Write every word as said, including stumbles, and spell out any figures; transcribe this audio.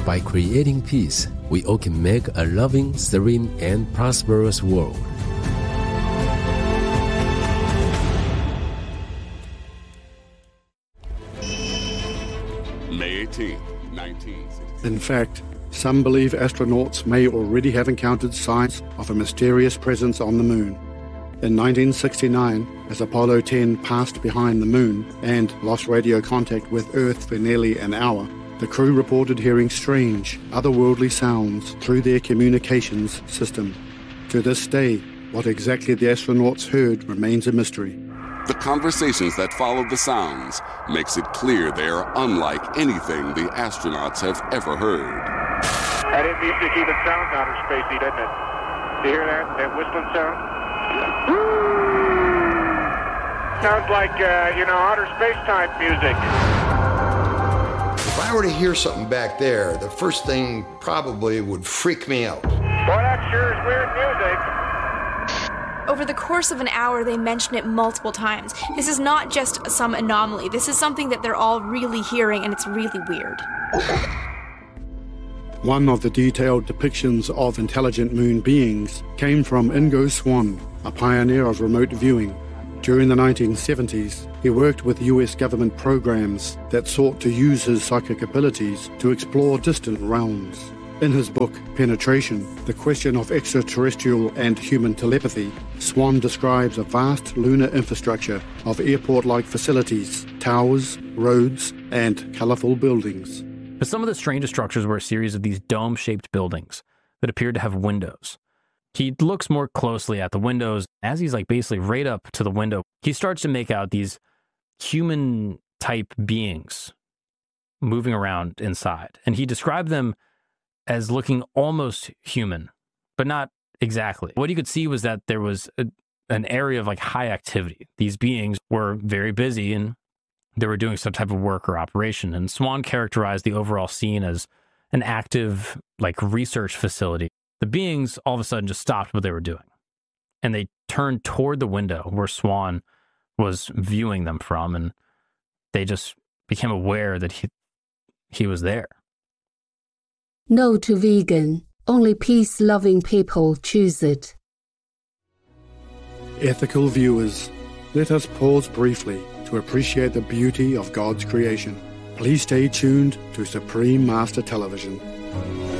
By creating peace, we all can make a loving, serene, and prosperous world. May eighteenth, nineteen sixty. In fact, some believe astronauts may already have encountered signs of a mysterious presence on the moon. In nineteen sixty-nine, as Apollo ten passed behind the moon and lost radio contact with Earth for nearly an hour, the crew reported hearing strange, otherworldly sounds through their communications system. To this day, what exactly the astronauts heard remains a mystery. The conversations that followed the sounds makes it clear they are unlike anything the astronauts have ever heard. That is music even sounds outer spacey, doesn't it? Do you hear that, that whistling sound? Sounds like, uh, you know, outer space-type music. If I were to hear something back there, the first thing probably would freak me out. Boy, that sure is weird music. Over the course of an hour, they mention it multiple times. This is not just some anomaly. This is something that they're all really hearing, and it's really weird. One of the detailed depictions of intelligent moon beings came from Ingo Swann, a pioneer of remote viewing. During the nineteen seventies, he worked with U S government programs that sought to use his psychic abilities to explore distant realms. In his book, Penetration, The Question of Extraterrestrial and Human Telepathy, Swann describes a vast lunar infrastructure of airport-like facilities, towers, roads, and colourful buildings. But some of the strangest structures were a series of these dome-shaped buildings that appeared to have windows. He looks more closely at the windows. As he's like basically right up to the window, he starts to make out these human-type beings moving around inside. And he described them as looking almost human, but not exactly. What you could see was that there was a, an area of like high activity. These beings were very busy and they were doing some type of work or operation. And Swann characterized the overall scene as an active like research facility. The beings all of a sudden just stopped what they were doing. And they turned toward the window where Swann was viewing them from. And they just became aware that he he was there. No to vegan. Only peace-loving people choose it. Ethical viewers, let us pause briefly to appreciate the beauty of God's creation. Please stay tuned to Supreme Master Television.